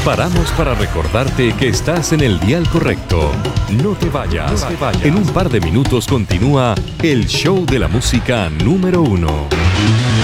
Paramos para recordarte que estás en el dial correcto. No te vayas. En un par de minutos continúa el show de la música número 1.